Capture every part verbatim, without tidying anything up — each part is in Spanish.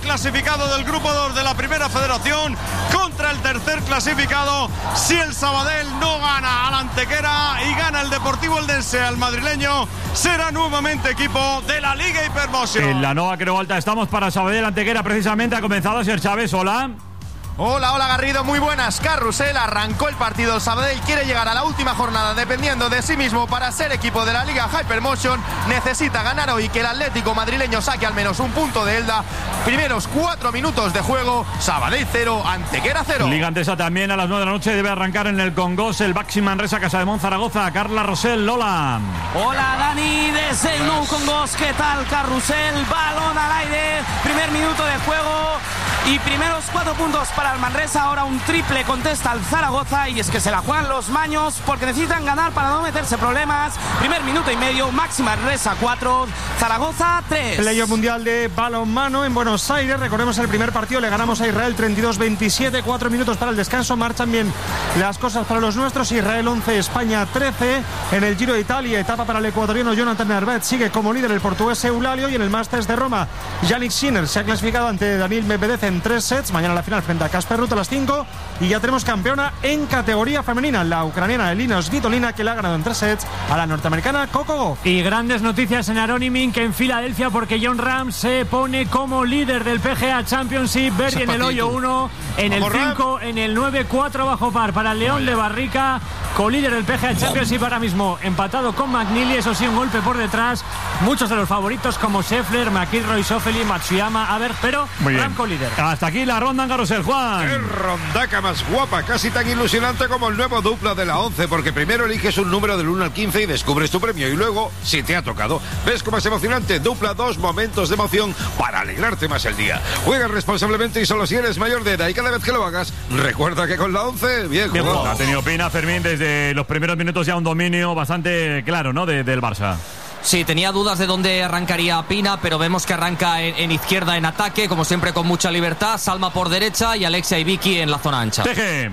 clasificado del grupo dos de la Primera Federación contra el tercer clasificado. Si el Sabadell no gana al Antequera y gana el Deportivo Eldense al madrileño, será nuevamente equipo de la Liga Hypermotion. En la Nova Creu Alta estamos para Sabadell Antequera, precisamente ha comenzado a ser Chávez. Hola. Hola, hola Garrido, muy buenas. Carrusel, arrancó el partido. El Sabadell quiere llegar a la última jornada dependiendo de sí mismo para ser equipo de la Liga Hypermotion. Necesita ganar hoy, que el Atlético madrileño saque al menos un punto de Elda. Primeros cuatro minutos de juego, Sabadell cero, Antequera cero. Liga Andesa también a las nueve de la noche debe arrancar en el Congos el Baxi Manresa Casademont Zaragoza. Carla Rosell, Lola. Hola Dani, desde el Nou Congos, ¿qué tal? Carrusel, balón al aire, primer minuto de juego y primeros cuatro puntos para el Manresa. Ahora un triple contesta al Zaragoza, y es que se la juegan los maños porque necesitan ganar para no meterse problemas. Primer minuto y medio, Baxi Manresa cuatro, Zaragoza tres. Playoff mundial de balonmano en Buenos Aires. Recordemos el primer partido, le ganamos a Israel treinta y dos veintisiete, cuatro minutos para el descanso. Marchan bien las cosas para los nuestros. Israel once, España trece. En el Giro de Italia, etapa para el ecuatoriano Jonathan Narvet, sigue como líder el portugués Eulalio. Y en el Masters de Roma, Yannick Sinner se ha clasificado ante Daniil Medvedev en tres sets. Mañana la final frente a Casper Ruud a las cinco. Y ya tenemos campeona en categoría femenina, la ucraniana Elina Svitolina, que le ha ganado en tres sets a la norteamericana Coco Gauff. Y grandes noticias en Aronimink, en Filadelfia, porque John Ram se pone como líder del P G A Championship. Berry en el hoyo uno, en el cinco, en el nueve, cuatro bajo par para el León de Barrica, colíder del P G A Championship ahora mismo, empatado con McNeely. Eso sí, un golpe por detrás. Muchos de los favoritos como Scheffler, McIlroy, Schauffele, Matsuyama, a ver, pero Ram colíder. Hasta aquí la ronda en Carrusel, Juan. ¡Qué rondaca más guapa! Casi tan ilusionante como el nuevo dupla de la once, porque primero eliges un número del uno al quince y descubres tu premio, y luego, si te ha tocado, ves cómo es emocionante. Dupla, dos momentos de emoción para alegrarte más el día. Juega responsablemente y solo si eres mayor de edad, y cada vez que lo hagas, recuerda que con la once, bien jugado. Ha tenido Pina, Fermín, desde los primeros minutos ya un dominio bastante claro, ¿no?, de, del Barça. Sí, tenía dudas de dónde arrancaría Pina, pero vemos que arranca en, en izquierda en ataque, como siempre con mucha libertad. Salma por derecha y Alexia y Vicky en la zona ancha. Teje.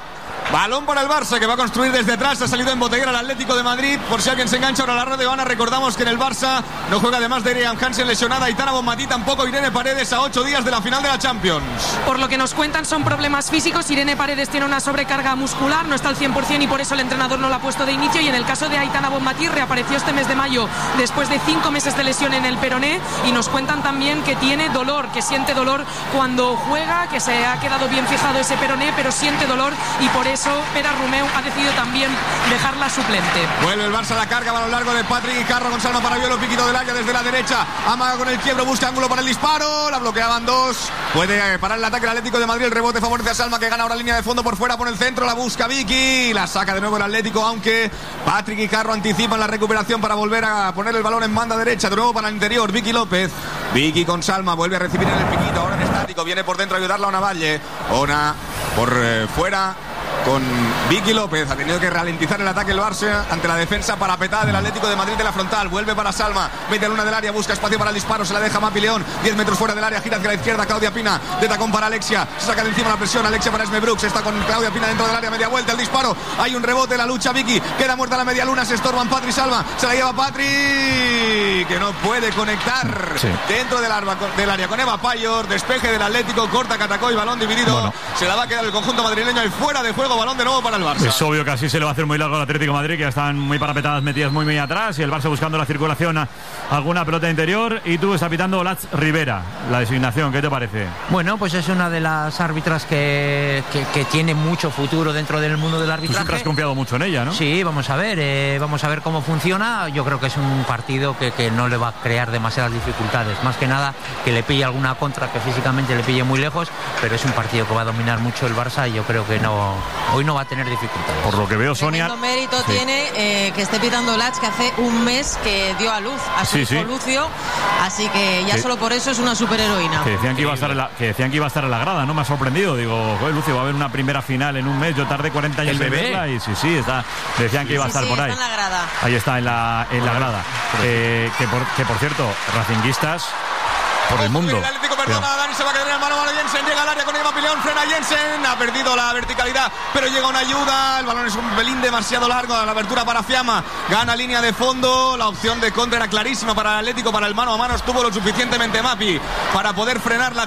Balón para el Barça, que va a construir desde atrás. Ha salido en botellera el Atlético de Madrid. Por si alguien se engancha ahora a la red de Habana, recordamos que en el Barça no juega, además de Irian Hansen lesionada, Aitana Bonmatí tampoco, Irene Paredes a ocho días de la final de la Champions. Por lo que nos cuentan son problemas físicos. Irene Paredes tiene una sobrecarga muscular, no está al cien por ciento y por eso el entrenador no la ha puesto de inicio. Y en el caso de Aitana Bonmatí, reapareció este mes de mayo después de cinco meses de lesión en el peroné, y nos cuentan también que tiene dolor, que siente dolor cuando juega, que se ha quedado bien fijado ese peroné, pero siente dolor, y por eso Pera Romeu ha decidido también dejarla suplente. Vuelve el Barça a la carga, va a lo largo de Patrick y Carro con Salma para Violo, piquito del área desde la derecha, amaga con el quiebro, busca ángulo para el disparo, la bloqueaban dos, puede parar el ataque el Atlético de Madrid, el rebote favorece a Salma, que gana ahora línea de fondo por fuera, por el centro, la busca Vicky, la saca de nuevo el Atlético, aunque Patrick y Carro anticipan la recuperación para volver a poner el balón en banda derecha, de nuevo para el interior, Vicky López, Vicky con Salma, vuelve a recibir en el piquito, ahora en estático, viene por dentro a ayudarla a Ona Valle, Ona por eh, fuera, con Vicky López. Ha tenido que ralentizar el ataque el Barça ante la defensa parapetada del Atlético de Madrid de la frontal. Vuelve para Salma, mete a Luna del área, busca espacio para el disparo, se la deja Mapi León, diez metros fuera del área, gira hacia la izquierda Claudia Pina, de tacón para Alexia, se saca de encima la presión, Alexia para Esme Brooks, está con Claudia Pina dentro del área, media vuelta, el disparo, hay un rebote, la lucha Vicky, queda muerta la media luna, se estorban Patri Salma, se la lleva Patri, que no puede conectar sí. dentro del, arma, del área con Eva Payor, despeje del Atlético, corta Catacoy, balón dividido, bueno. se la va a quedar el conjunto madrileño y fuera de juego, balón de nuevo para el Barça. Es obvio que así se le va a hacer muy largo al Atlético de Madrid, que ya están muy parapetadas, metidas muy muy atrás, y el Barça buscando la circulación a alguna pelota interior. Y tú está pitando Lats Rivera, la designación, ¿qué te parece? Bueno, pues es una de las árbitras que, que, que tiene mucho futuro dentro del mundo del arbitraje. Tú siempre has confiado mucho en ella, ¿no? Sí, vamos a ver, eh, vamos a ver cómo funciona. Yo creo que es un partido que, que no le va a crear demasiadas dificultades, más que nada que le pille alguna contra, que físicamente le pille muy lejos, pero es un partido que va a dominar mucho el Barça, y yo creo que no hoy no va a tener dificultades. Por lo que veo, Sonia... Tremendo mérito sí. tiene eh, que esté pitando Lats, que hace un mes que dio a luz a su sí, hijo sí. Lucio, así que ya sí. solo por eso es una superheroína. Que decían que iba a estar en la, que decían que iba a estar en la grada, ¿no? Me ha sorprendido, digo, joder, Lucio, va a haber una primera final en un mes, yo tardé cuarenta años en verla, y sí, sí, está, decían que sí, iba a estar sí, por ahí. Está en la grada. Ahí está, en la, en la grada. Eh, que, por, que por cierto, racinguistas por el mundo. El Atlético perdona, Dani se va a quedar en el mano a Jensen, llega al área con Eva Pileón, frena Jensen, ha perdido la verticalidad, pero llega una ayuda, el balón es un pelín demasiado largo, la abertura para Fiamma, gana línea de fondo, la opción de contra era clarísima para el Atlético, para el mano a mano estuvo lo suficientemente Mapi para poder frenar la